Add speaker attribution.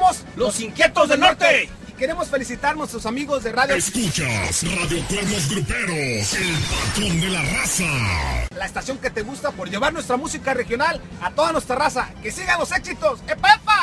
Speaker 1: Somos
Speaker 2: los Inquietos del Norte.
Speaker 1: Y queremos felicitar a nuestros amigos de Radio.
Speaker 3: Escuchas Radio Cuernos Gruperos, el patrón de la raza.
Speaker 1: La estación que te gusta por llevar nuestra música regional a toda nuestra raza. ¡Que sigan los éxitos! ¡Epa, epa!